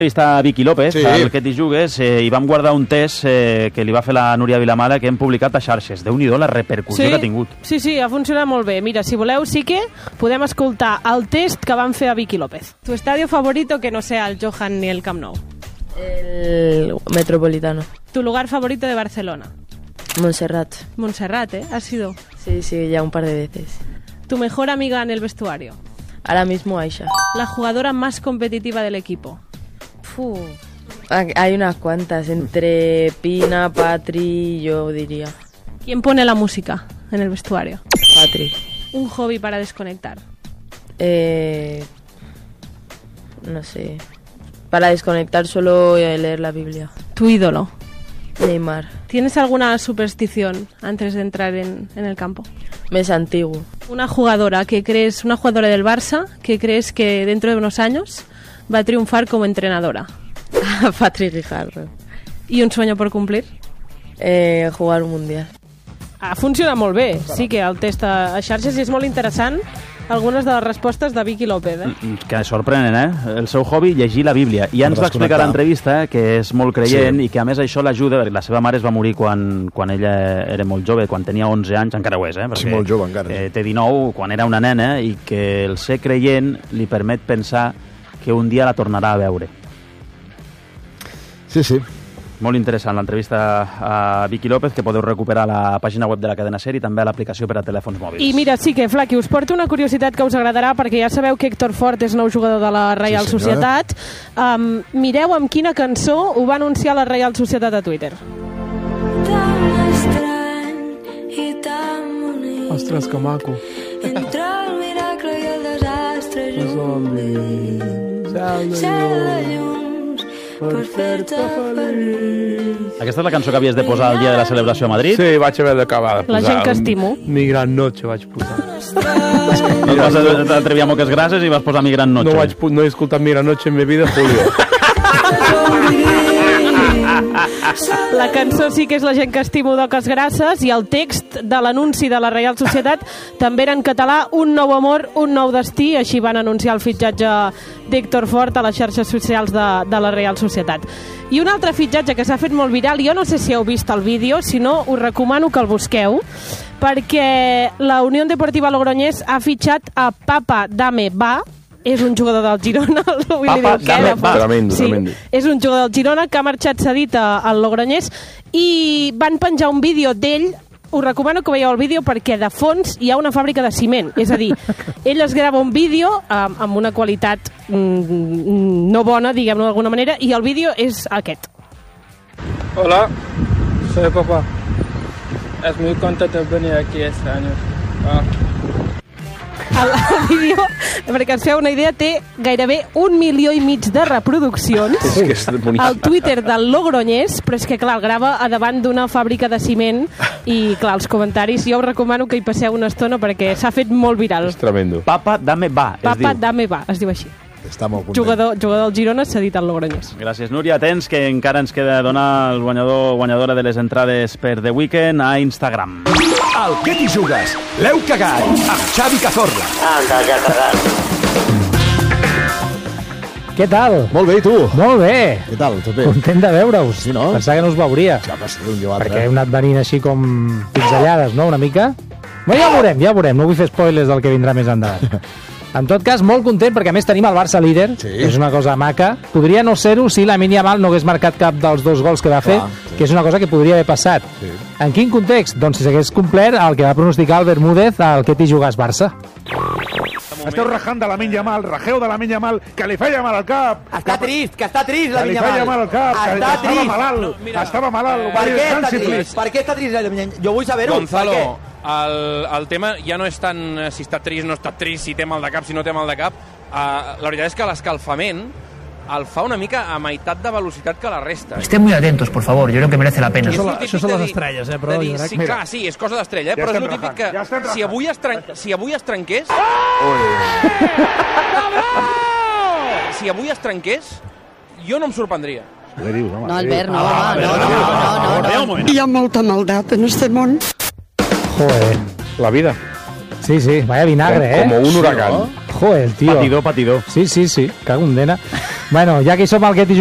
Està Vicky López, Sí. el que t'hi jugues, i vam guardar un test que li va fer la Núria Vilamala que hem publicat a xarxes. Déu-n'hi-do la repercussió que ha tingut. Sí, ha funcionat molt bé. Mira, si voleu, sí que podem escoltar el test que van fer a Vicky López. Tu estadio favorito que no sea el Johan ni el Camp Nou. El Metropolitano. Tu lugar favorito de Barcelona. Montserrat. Montserrat, ¿eh? ¿Has sido? Sí, ya un par de veces. Tu mejor amiga en el vestuario. Ahora mismo Aisha. La jugadora más competitiva del equipo. Hay unas cuantas, entre Pina, Patri y yo diría. ¿Quién pone la música en el vestuario? Patri. Un hobby para desconectar. No sé. Para desconectar solo leer la Biblia. Tu ídolo. Neymar. ¿Tienes alguna superstición antes de entrar en el campo? Mes antiguo. Una jugadora del Barça que crees que dentro de unos años va a triunfar como entrenadora. Patri Rijardo. ¿Y un sueño por cumplir? Jugar un mundial. Funciona molt bé. Sí que el test a xarxes és molt interessant. Algunes de les respostes de Vicky López, Que sorprenen, El seu hobby, llegir la Bíblia. I ja ens va explicar a l'entrevista que és molt creient i que a més això l'ajuda, perquè la seva mare es va morir quan ella era molt jove, quan tenia 11 anys, encara ho és, perquè sí, molt jove encara. Té 19, quan era una nena, i que el ser creient li permet pensar que un dia la tornarà a veure. Sí. Molt interessant l'entrevista a Vicky López, que podeu recuperar a la pàgina web de la cadena SER i també a l'aplicació per a telèfons mòbils. I mira, sí que, Flaqui, us porto una curiositat que us agradarà, perquè ja sabeu que Héctor Fort és nou jugador de la Reial Societat. Mireu amb quina cançó ho va anunciar la Reial Societat a Twitter. Ostres, que maco. Entre el miracle i el desastre, Cel de llum. per fer-te feliç. Aquesta és la cançó que havies de posar el dia de la celebració a Madrid? Sí, vaig haver d'acabar de posar... La gent que estimo. Mi gran noche vaig posar. No vas t'atrevir a moques grasses i vas posar Mi gran noche. No he escoltat Mi gran noche en mi vida, Julio. La cançó sí que és La gent que estimo d'Oques Grasses, i el text de l'anunci de la Reial Societat també era en català: un nou amor, un nou destí. Així van anunciar el fitxatge d'Héctor Fort a les xarxes socials de la Reial Societat. I un altre fitxatge que s'ha fet molt viral, jo no sé si heu vist el vídeo, si no us recomano que el busqueu, perquè la Unió Deportiva Logroñés ha fitxat a Papa Dame Va. És un jugador del Girona. Tremendo. És un jugador del Girona que ha marxat cedit al Logroñés, i van penjar un vídeo d'ell. Us recomano que veieu el vídeo, perquè de fons hi ha una fàbrica de ciment. És a dir, ell es grava un vídeo amb una qualitat no bona, diguem-ho d'alguna manera, i el vídeo és aquest. Hola, soy papá. Es muy contento de venir aquí este año. El vídeo, perquè ens feu una idea, té gairebé 1,5 milions de reproduccions al Twitter del Logroñés, però és que, clar, el grava a davant d'una fàbrica de ciment, i, clar, els comentaris, jo us recomano que hi passeu una estona, perquè s'ha fet molt viral. És tremendo. Papa Dame Va, Papa Dame Va, es diu així. Està molt content. Jugador del Girona cedit al Logroñés. Gràcies, Núria. Atents, que encara ens queda donar el guanyador o guanyadora de les entrades per The Weeknd a Instagram. Al Què t'hi jugues? L'heu cagat amb Xavi Cazorla. Anda, ja cagat. Què tal? Molt bé, i tu? Molt bé. Què tal? Tot bé? Content de veure-us. Sí, no? Pensava que no us veuria. Ja va ser un lloc altre. Perquè heu anat venint així com pinzellades, no?, una mica. Bueno, ja veurem. No vull fer spoilers del que vindrà més endavant. En tot cas, molt content, perquè a més tenim el Barça líder. Sí. És una cosa maca. Podria no ser-ho si Lamine Yamal no hagués marcat cap dels 2 gols que va fer, que és una cosa que podria haver passat. Sí. En quin context? Doncs si s'hagués complert el que va pronosticar el Bermúdez al Què t'hi jugues Barça. Esteu rajant de Lamine Yamal, rajeu de Lamine Yamal, que li feia mal al cap. Està trist, Lamine Yamal. Que li feia mal al cap, que estava malalt. Estava malalt. Per què està trist, Lamine Yamal? Jo vull saber-ho. Gonzalo, el tema ja no és tant si està trist, no està trist, si té mal de cap, si no té mal de cap. La veritat és que l'escalfament el fa una mica a meitat de velocitat que la resta. Estén muy atentos, por favor, yo creo que merece la pena. Això són les estrelles, però jo crec... Sí, clar, sí, és cosa d'estrella, però és el típic que si avui es trenqués... Si avui es trenqués, jo no em sorprendria. No, Albert, no. Hi ha molta maldat en este món. Joder, la vida. Sí, vaya vinagre, Como un huracán. Joder, tío. Patidor. Sí, cago en dena. Bueno, ja que hi som al Get i